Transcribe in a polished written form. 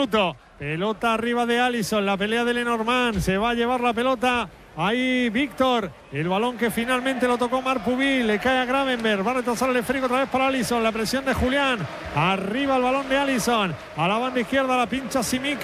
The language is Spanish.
minuto. Pelota arriba de Alisson, la pelea de Lenormand, se va a llevar la pelota ahí Víctor, el balón que finalmente lo tocó Marpubil, le cae a Gravenberch, va a retrasar el esférico otra vez para Alisson, la presión de Julián, arriba el balón de Alisson, a la banda izquierda la pincha Simic.